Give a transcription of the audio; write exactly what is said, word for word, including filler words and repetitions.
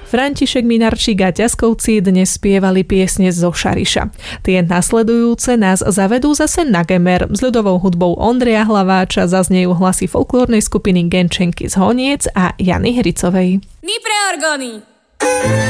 František Minarčík a Ťaskovci dnes spievali piesne zo Šariša. Tie nasledujúce nás zavedú zase na Gemer. S ľudovou hudbou Ondreja Hlaváča zaznejú hlasy folklórnej skupiny Genčenky z Honiec a Jany Hricovej. Ni pre orgony!